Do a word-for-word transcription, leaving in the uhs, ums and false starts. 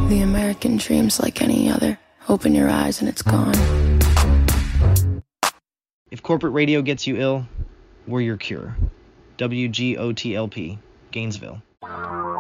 The American dream's like any other. Open your eyes and it's gone. If corporate radio gets you ill, we're your cure. W G O T L P, Gainesville.